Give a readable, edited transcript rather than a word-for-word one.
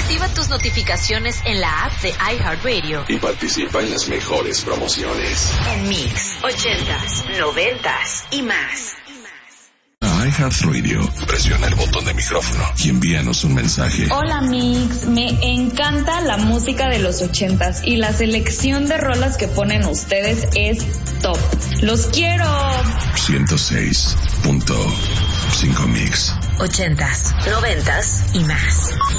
Activa tus notificaciones en la app de iHeartRadio y participa en las mejores promociones. En Mix, 80s, 90s y más. iHeartRadio, presiona el botón de micrófono y envíanos un mensaje. Hola Mix, me encanta la música de los 80s y la selección de rolas que ponen ustedes es top. ¡Los quiero! 106.5 Mix. 80s, 90s y más.